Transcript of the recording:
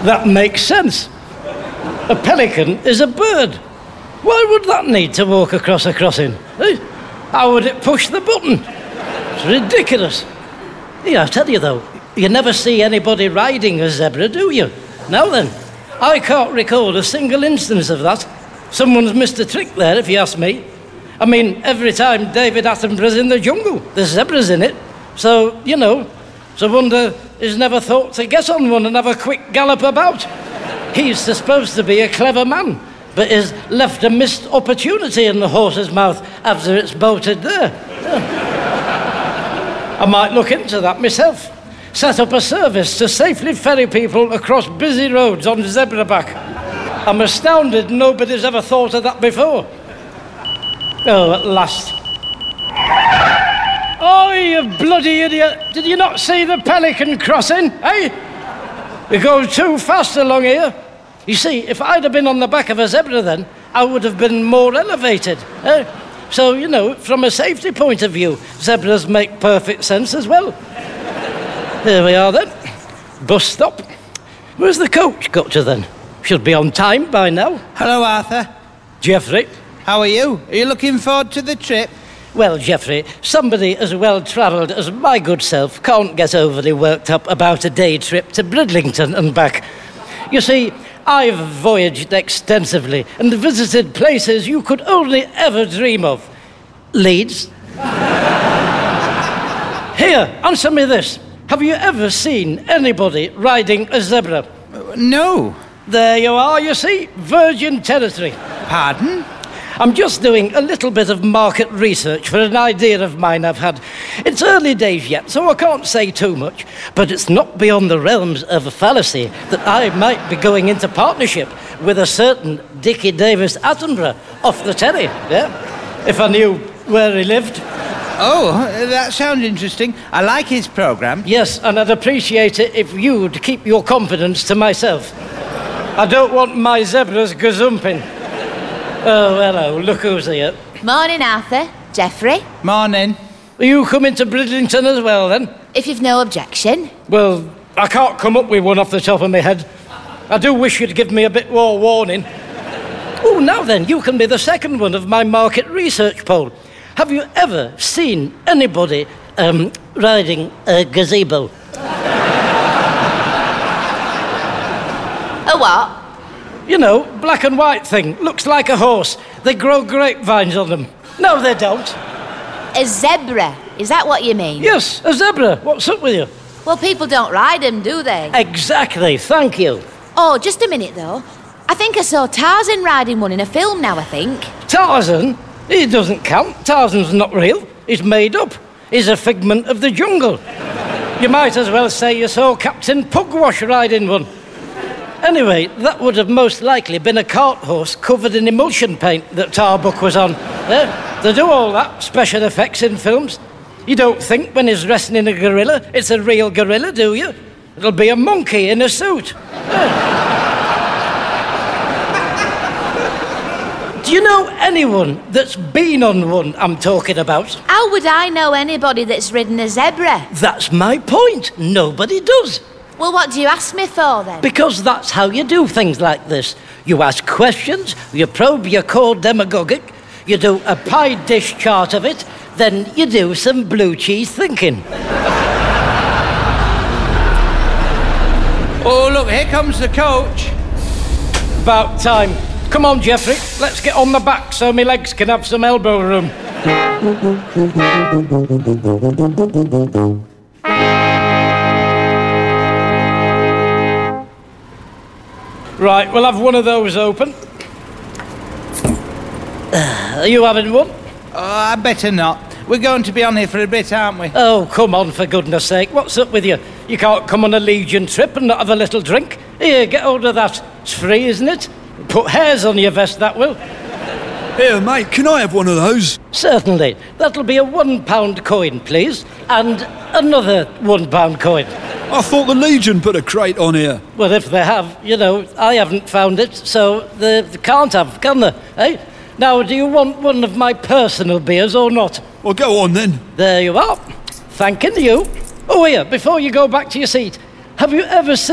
That makes sense. A pelican is a bird. Why would that need to walk across a crossing? Eh? How would it push the button? It's ridiculous. Yeah, I tell you though, you never see anybody riding a zebra, do you? Now then, I can't recall a single instance of that. Someone's missed a trick there, if you ask me. I mean, every time David Attenborough's in the jungle, there's zebras in it. So, you know, it's a wonder he's never thought to get on one and have a quick gallop about. He's supposed to be a clever man, but has left a missed opportunity in the horse's mouth after it's bolted there. Yeah. I might look into that myself. Set up a service to safely ferry people across busy roads on zebraback. I'm astounded nobody's ever thought of that before. Oh, at last. Oh, you bloody idiot! Did you not see the pelican crossing, eh? We go too fast along here. You see, if I'd have been on the back of a zebra then, I would have been more elevated. Eh? So, you know, from a safety point of view, zebras make perfect sense as well. There we are then. Bus stop. Where's the coach got to then? Should be on time by now. Hello, Arthur. Geoffrey. How are you? Are you looking forward to the trip? Well, Geoffrey, somebody as well-travelled as my good self can't get overly worked up about a day trip to Bridlington and back. You see, I've voyaged extensively and visited places you could only ever dream of. Leeds. Here, answer me this. Have you ever seen anybody riding a zebra? No. There you are, you see. Virgin territory. Pardon? I'm just doing a little bit of market research for an idea of mine I've had. It's early days yet, so I can't say too much, but it's not beyond the realms of a fallacy that I might be going into partnership with a certain Dickie Davis Attenborough off the telly, yeah? If I knew where he lived. Oh, that sounds interesting. I like his programme. Yes, and I'd appreciate it if you'd keep your confidence to myself. I don't want my zebras gazumping. Oh, hello, look who's here. Morning, Arthur. Geoffrey. Morning. Are you coming to Bridlington as well, then? If you've no objection. Well, I can't come up with one off the top of my head. I do wish you'd give me a bit more warning. Oh, now then, you can be the second one of my market research poll. Have you ever seen anybody riding a gazebo? A what? You know, black and white thing. Looks like a horse. They grow grapevines on them. No, they don't. A zebra. Is that what you mean? Yes, a zebra. What's up with you? Well, people don't ride them, do they? Exactly, thank you. Oh, just a minute, though. I think I saw Tarzan riding one in a film now, I think. Tarzan? He doesn't count. Tarzan's not real. He's made up. He's a figment of the jungle. You might as well say you saw Captain Pugwash riding one. Anyway, that would have most likely been a cart horse covered in emulsion paint that Tarbuck was on. They do all that, special effects in films. You don't think when he's wrestling a gorilla, it's a real gorilla, do you? It'll be a monkey in a suit. Do you know anyone that's been on one I'm talking about? How would I know anybody that's ridden a zebra? That's my point. Nobody does. Well, what do you ask me for, then? Because that's how you do things like this. You ask questions, you probe your core demagogic, you do a pie dish chart of it, then you do some blue cheese thinking. Oh, look, here comes the coach. About time. Come on, Geoffrey, let's get on the back so my legs can have some elbow room. Right, we'll have one of those open. Are you having one? Oh, I better not. We're going to be on here for a bit, aren't we? Oh, come on, for goodness sake. What's up with you? You can't come on a Legion trip and not have a little drink. Here, get hold of that. It's free, isn't it? Put hairs on your vest, that will. Here, mate, can I have one of those? Certainly. That'll be a £1 coin, please. And another £1 coin. I thought the Legion put a crate on here. Well, if they have, you know, I haven't found it, so they can't have, can they? Eh? Now, do you want one of my personal beers or not? Well, go on then. There you are. Thanking you. Oh, here, before you go back to your seat, have you ever seen